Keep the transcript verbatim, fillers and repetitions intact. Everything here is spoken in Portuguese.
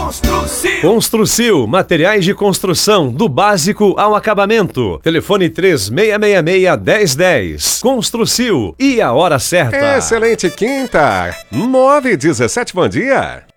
Construcil. Construcil, materiais de construção, do básico ao acabamento. Telefone três seis seis seis, um zero um zero. Construcil, e a hora certa. Excelente quinta. nove e dezessete, bom dia.